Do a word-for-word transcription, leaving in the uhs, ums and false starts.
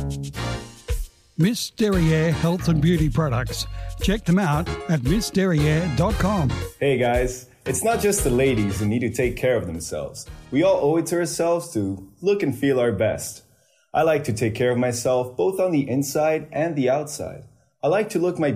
Miss Derriere Health and Beauty Products. Check them out at miss derriere dot com. Hey guys, it's not just the ladies who need to take care of themselves. We all owe it to ourselves to look and feel our best. I like to take care of myself both on the inside and the outside. I like to look my